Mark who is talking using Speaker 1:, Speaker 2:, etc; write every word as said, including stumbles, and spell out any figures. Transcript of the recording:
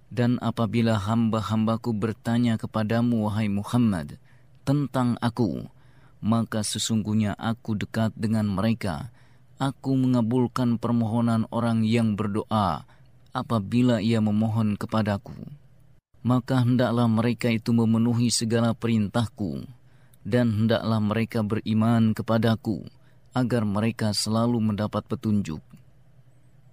Speaker 1: Dan apabila hamba-hambaku bertanya kepadamu, wahai Muhammad, tentang aku, maka sesungguhnya aku dekat dengan mereka. Aku mengabulkan permohonan orang yang berdoa apabila ia memohon kepadaku. Maka hendaklah mereka itu memenuhi segala perintahku, dan hendaklah mereka beriman kepadaku, agar mereka selalu mendapat petunjuk.